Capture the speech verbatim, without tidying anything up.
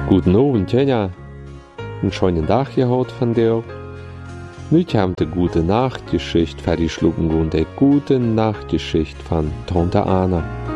Guten Abend, Jenja. Einen schönen Tag gehabt von dir. Nüüd haben die gute Nachtgeschichte fertig schlucken und die gute Nachtgeschichte von Tante Anna.